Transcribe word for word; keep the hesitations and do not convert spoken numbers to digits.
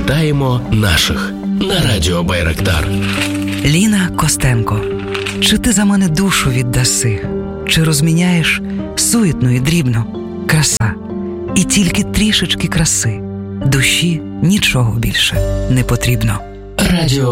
Вітаємо наших на Радіо Байрактар. Ліна Костенко. Чи ти за мене душу віддаси? Чи розміняєш суетну і дрібну? Краса. І тільки трішечки краси. Душі нічого більше не потрібно. Радіо